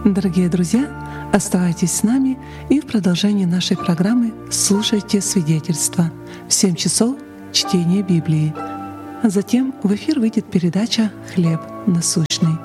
Дорогие друзья, оставайтесь с нами и в продолжении нашей программы слушайте свидетельства. В 7 часов чтение Библии. А затем в эфир выйдет передача «Хлеб насущный».